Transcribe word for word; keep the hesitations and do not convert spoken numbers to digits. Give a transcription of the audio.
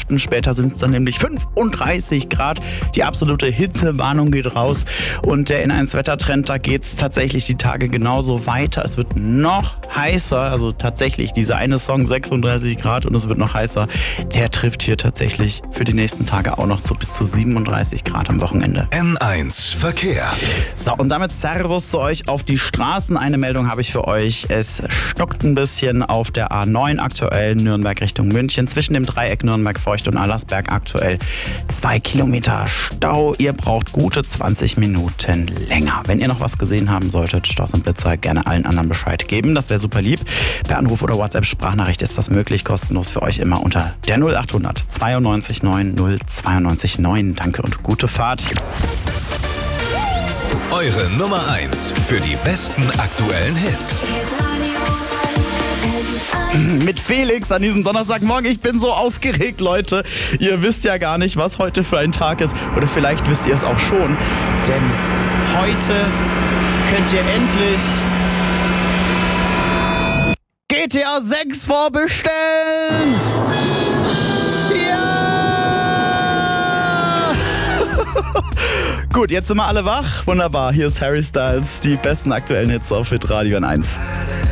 lüften. Später sind es dann nämlich fünfunddreißig Grad. Die absolute Hitzewarnung geht raus. Und der N eins Wettertrend, da geht es tatsächlich die Tage genauso weiter. Es wird noch heißer. Also tatsächlich, dieser eine Song, sechsunddreißig Grad und es wird noch heißer, der trifft hier tatsächlich für die nächsten Tage auch noch zu bis zu siebenunddreißig Grad am Wochenende. N eins Verkehr. So, und damit Servus zu euch auf die Straßen. Eine Meldung habe ich für euch. Es stockt ein bisschen auf der A neun aktuell Nürnberg Richtung München. Zwischen dem Dreieck Nürnberg-Feucht und Allersberg aktuell zwei Kilometer Stau. Ihr braucht gute zwanzig Minuten länger. Wenn ihr noch was gesehen haben solltet, Staus und Blitzer, gerne allen anderen Bescheid geben. Das wäre super lieb. Per Anruf oder WhatsApp-Sprachnachricht ist das möglich. Kostenlos für euch immer unter der null acht hundert zweiundneunzig neun null zweiundneunzig neun. Danke und gute Fahrt. Eure Nummer eins für die besten aktuellen Hits. Mit Felix an diesem Donnerstagmorgen. Ich bin so aufgeregt, Leute. Ihr wisst ja gar nicht, was heute für ein Tag ist. Oder vielleicht wisst ihr es auch schon. Denn heute könnt ihr endlich G T A sechs vorbestellen. Ja! Gut, jetzt sind wir alle wach. Wunderbar. Hier ist Harry Styles. Die besten aktuellen Hits auf Hitradio N eins.